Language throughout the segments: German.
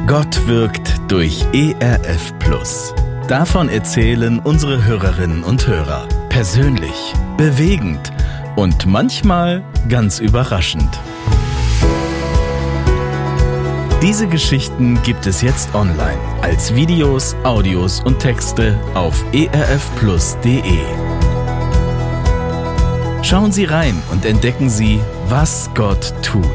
Gott wirkt durch ERF+. Davon erzählen unsere Hörerinnen und Hörer. Persönlich, bewegend und manchmal ganz überraschend. Diese Geschichten gibt es jetzt online als Videos, Audios und Texte auf erfplus.de. Schauen Sie rein und entdecken Sie, was Gott tut.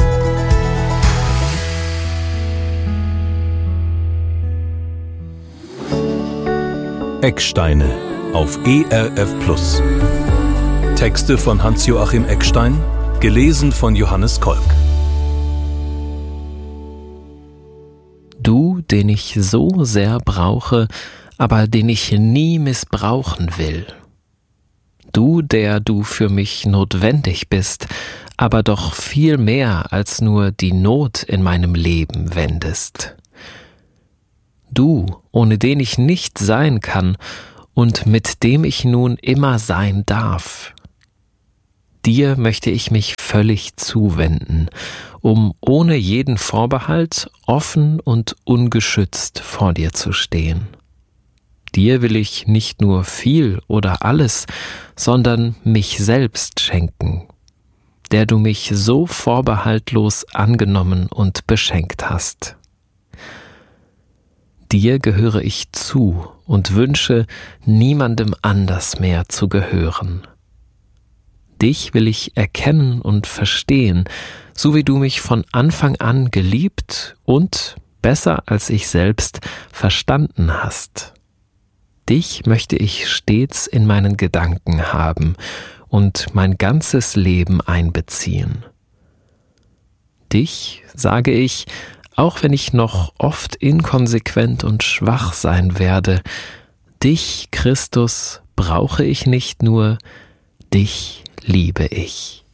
Ecksteine auf ERF+. Texte von Hans-Joachim Eckstein, gelesen von Johannes Kolk. Du, den ich so sehr brauche, aber den ich nie missbrauchen will. Du, der du für mich notwendig bist, aber doch viel mehr als nur die Not in meinem Leben wendest. Du, ohne den ich nicht sein kann und mit dem ich nun immer sein darf. Dir möchte ich mich völlig zuwenden, um ohne jeden Vorbehalt offen und ungeschützt vor dir zu stehen. Dir will ich nicht nur viel oder alles, sondern mich selbst schenken, der du mich so vorbehaltlos angenommen und beschenkt hast. Dir gehöre ich zu und wünsche, niemandem anders mehr zu gehören. Dich will ich erkennen und verstehen, so wie du mich von Anfang an geliebt und, besser als ich selbst, verstanden hast. Dich möchte ich stets in meinen Gedanken haben und mein ganzes Leben einbeziehen. Dich, sage ich, auch wenn ich noch oft inkonsequent und schwach sein werde, dich, Christus, brauche ich nicht nur, dich liebe ich.